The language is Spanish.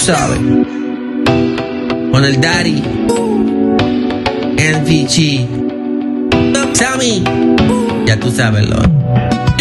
sabes. Con el Daddy, NVG, Sammy, ya tú sabes, Lord.